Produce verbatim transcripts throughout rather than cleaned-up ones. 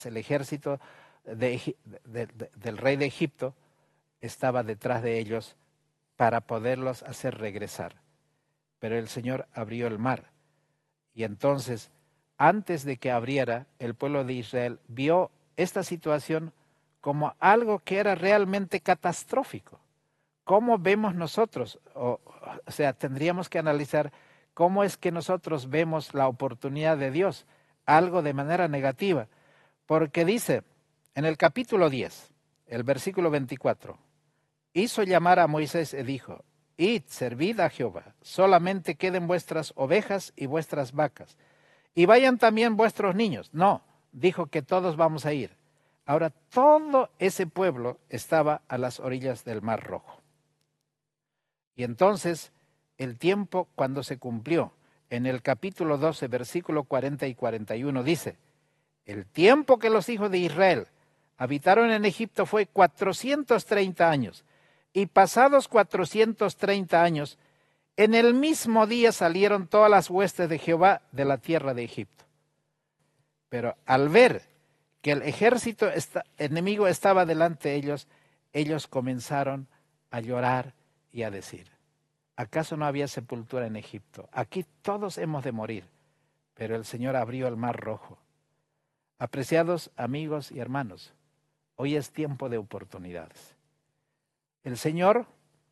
el ejército de, de, de, del rey de Egipto estaba detrás de ellos para poderlos hacer regresar. Pero el Señor abrió el mar. Y entonces, antes de que abriera, el pueblo de Israel vio esta situación como algo que era realmente catastrófico. ¿Cómo vemos nosotros? O, o sea, tendríamos que analizar cómo es que nosotros vemos la oportunidad de Dios, algo de manera negativa. Porque dice en el capítulo diez, el versículo veinticuatro, hizo llamar a Moisés y dijo, id, servid a Jehová, solamente queden vuestras ovejas y vuestras vacas, y vayan también vuestros niños. No, dijo que todos vamos a ir. Ahora, todo ese pueblo estaba a las orillas del Mar Rojo. Y entonces, el tiempo cuando se cumplió, en el capítulo doce, versículo cuarenta y cuarenta y uno, dice, el tiempo que los hijos de Israel habitaron en Egipto fue cuatrocientos treinta años, y pasados cuatrocientos treinta años, en el mismo día salieron todas las huestes de Jehová de la tierra de Egipto. Pero al ver que el ejército está, enemigo estaba delante de ellos, ellos comenzaron a llorar y a decir, ¿acaso no había sepultura en Egipto? Aquí todos hemos de morir. Pero el Señor abrió el Mar Rojo. Apreciados amigos y hermanos, hoy es tiempo de oportunidades. El Señor,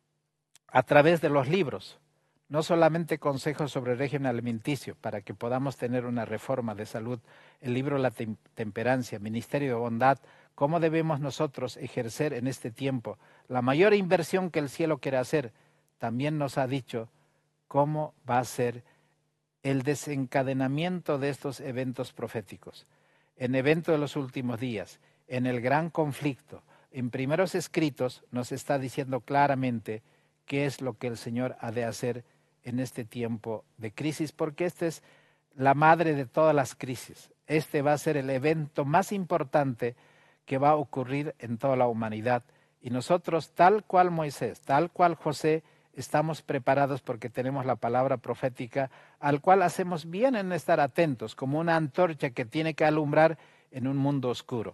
a través de los libros, no solamente consejos sobre el régimen alimenticio para que podamos tener una reforma de salud, el libro La Temperancia, Ministerio de Bondad, cómo debemos nosotros ejercer en este tiempo la mayor inversión que el cielo quiere hacer, también nos ha dicho cómo va a ser el desencadenamiento de estos eventos proféticos. En evento de los últimos días, en el gran conflicto, en primeros escritos nos está diciendo claramente qué es lo que el Señor ha de hacer en este tiempo de crisis, porque esta es la madre de todas las crisis. Este va a ser el evento más importante que va a ocurrir en toda la humanidad. Y nosotros, tal cual Moisés, tal cual José, estamos preparados porque tenemos la palabra profética, al cual hacemos bien en estar atentos, como una antorcha que tiene que alumbrar en un mundo oscuro.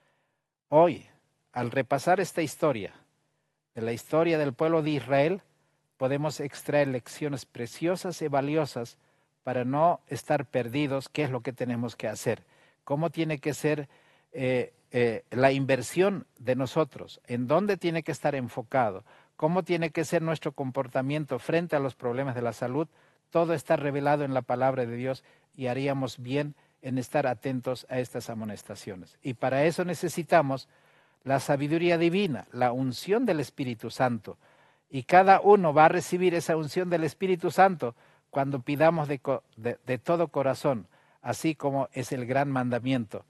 Hoy, al repasar esta historia, de la historia del pueblo de Israel, podemos extraer lecciones preciosas y valiosas para no estar perdidos. ¿Qué es lo que tenemos que hacer? ¿Cómo tiene que ser eh, eh, la inversión de nosotros? ¿En dónde tiene que estar enfocado? ¿Cómo tiene que ser nuestro comportamiento frente a los problemas de la salud? Todo está revelado en la palabra de Dios y haríamos bien en estar atentos a estas amonestaciones. Y para eso necesitamos la sabiduría divina, la unción del Espíritu Santo. Y cada uno va a recibir esa unción del Espíritu Santo cuando pidamos de, de, de todo corazón, así como es el gran mandamiento.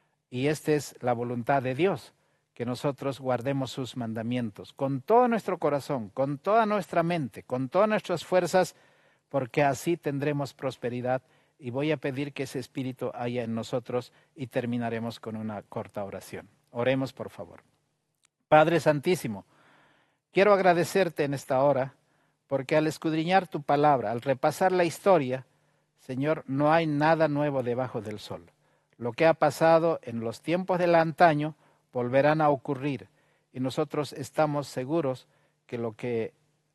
Y esta es la voluntad de Dios, que nosotros guardemos sus mandamientos con todo nuestro corazón, con toda nuestra mente, con todas nuestras fuerzas, porque así tendremos prosperidad. Y voy a pedir que ese Espíritu haya en nosotros y terminaremos con una corta oración. Oremos, por favor. Padre Santísimo, quiero agradecerte en esta hora, porque al escudriñar tu palabra, al repasar la historia, Señor, no hay nada nuevo debajo del sol. Lo que ha pasado en los tiempos del antaño volverán a ocurrir, y nosotros estamos seguros que lo que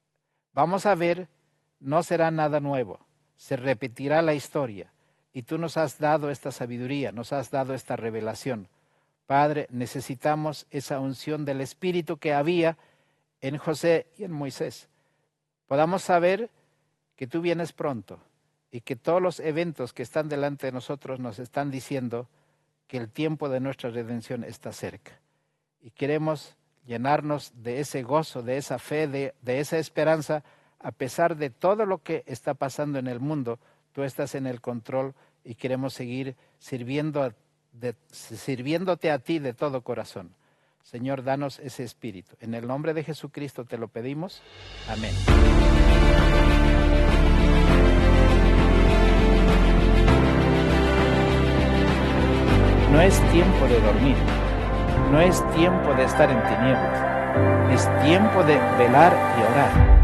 vamos a ver no será nada nuevo. Se repetirá la historia, y tú nos has dado esta sabiduría, nos has dado esta revelación. Padre, necesitamos esa unción del Espíritu que había en José y en Moisés. Podamos saber que tú vienes pronto y que todos los eventos que están delante de nosotros nos están diciendo que el tiempo de nuestra redención está cerca. Y queremos llenarnos de ese gozo, de esa fe, de, de esa esperanza, a pesar de todo lo que está pasando en el mundo. Tú estás en el control y queremos seguir sirviendo a De, sirviéndote a ti de todo corazón. Señor, danos ese espíritu. En el nombre de Jesucristo te lo pedimos. Amén. No es tiempo de dormir. No es tiempo de estar en tinieblas. Es tiempo de velar y orar.